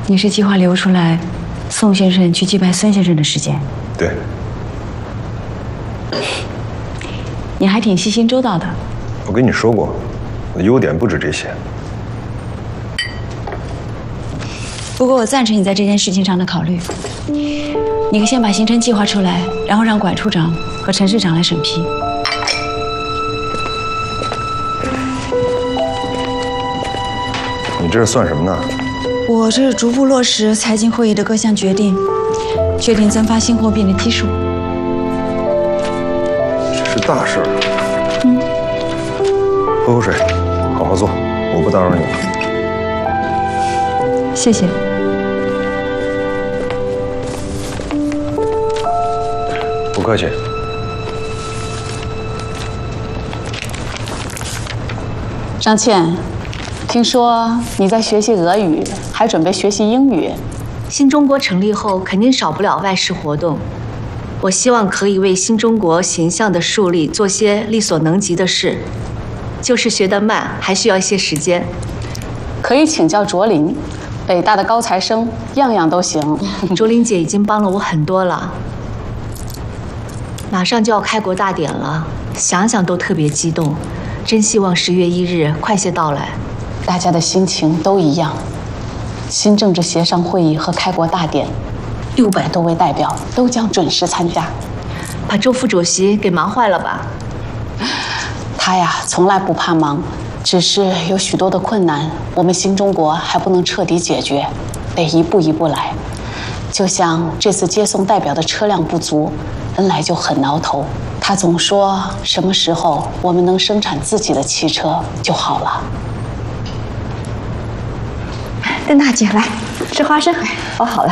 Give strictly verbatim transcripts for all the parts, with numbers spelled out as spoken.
你是计划留出来，宋先生去祭拜孙先生的时间？ 对。 你还挺细心周到的。 我跟你说过，我的优点不止这些。 不过我赞成你在这件事情上的考虑。你可以先把行程计划出来，然后让管处长和陈市长来审批。 你这是算什么呢？ 我这是逐步落实财经会议的各项决定，决定增发新货币的基数。 这是大事儿。 嗯。 喝口水，好好做，我不打扰你了。 谢谢。 不客气。 张倩，听说你在学习俄语，还准备学习英语。 新中国成立后，肯定少不了外事活动。我希望可以为新中国形象的树立做些力所能及的事，就是学得慢，还需要一些时间。 可以请教卓林，北大的高材生，样样都行。 卓林姐已经帮了我很多了。马上就要开国大典了，想想都特别激动，真希望十月一日快些到来。 大家的心情都一样。新政治协商会议和开国大典，六百多位代表都将准时参加。 把周副主席给忙坏了吧？ 他呀，从来不怕忙，只是有许多的困难，我们新中国还不能彻底解决，得一步一步来。就像这次接送代表的车辆不足，本来就很挠头。他总说什么时候我们能生产自己的汽车就好了。 邓大姐，来吃花生，包好了。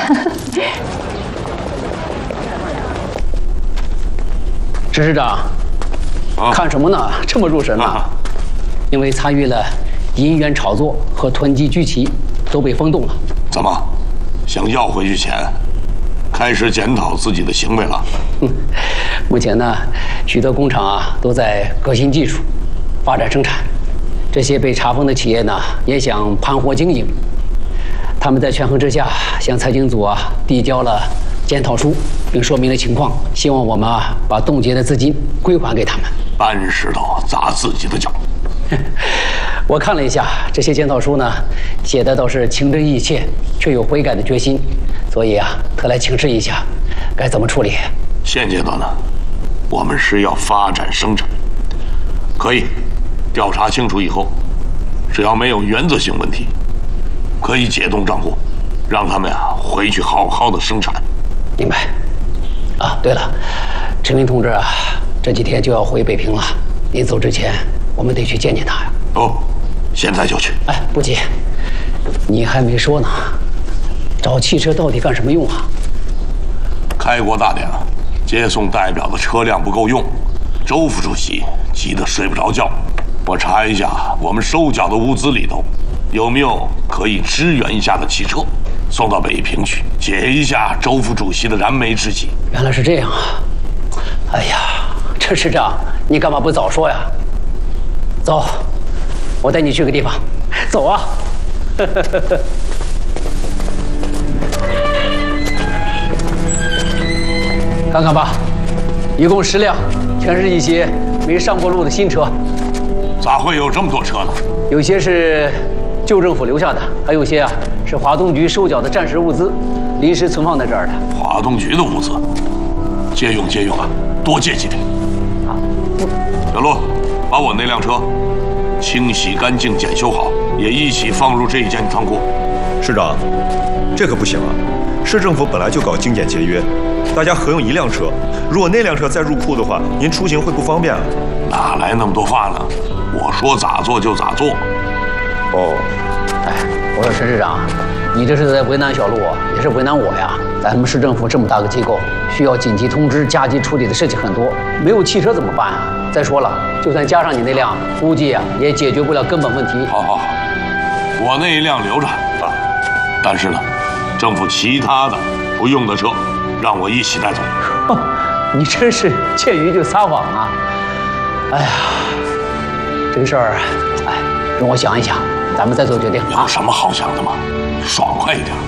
陈市长，啊、看什么呢？这么入神呢、啊？因为参与了银元炒作和囤积居奇，都被封冻了。 怎么，想要回去钱？开始检讨自己的行为了。 嗯，目前呢，许多工厂啊都在革新技术，发展生产。这些被查封的企业呢，也想盘活经营。他们在权衡之下，向财经组啊递交了检讨书，并说明了情况，希望我们啊把冻结的资金归还给他们。 搬石头砸自己的脚。 我看了一下这些检讨书呢，写的都是情真意切，却有悔改的决心，所以啊，特来请示一下，该怎么处理？ 现阶段呢，我们是要发展生产，可以调查清楚以后，只要没有原则性问题，可以解冻账户，让他们啊回去好好的生产。 明白。啊，对了，陈明同志啊，这几天就要回北平了，临走之前，我们得去见见他呀。 哦，现在就去。 哎，不急，你还没说呢。找汽车到底干什么用啊？ 开国大典了，接送代表的车辆不够用，周副主席急得睡不着觉。我查一下我们收缴的物资里头，有没有可以支援一下的汽车，送到北平去，解一下周副主席的燃眉之急。 原来是这样啊！哎呀，陈市长，你干嘛不早说呀？走，我带你去个地方。走啊！看看吧，一共十辆，全是一些没上过路的新车。 咋会有这么多车呢？ 有些是旧政府留下的，还有些啊是华东局收缴的战时物资，临时存放在这儿的。 华东局的物资，借用借用啊，多借几辆。 好， 小陆，把我那辆车清洗干净、检修好，也一起放入这一间仓库。 市长，这可不行啊！市政府本来就搞精简节约，大家合用一辆车，如果那辆车再入库的话，您出行会不方便啊。 哪来那么多话呢？我说咋做就咋做。 哦， 哎，我说陈市长，你这是在为难小陆，也是为难我呀。咱们市政府这么大个机构，需要紧急通知、加急处理的事情很多，没有汽车怎么办啊？再说了，就算加上你那辆，估计啊也解决不了根本问题。 好好好，我那一辆留着啊，但是呢，政府其他的不用的车，让我一起带走。 哦，你真是见鱼就撒网啊！哎呀，这个事儿，哎，容我想一想，咱们再做决定。 有什么好想的吗？爽快一点。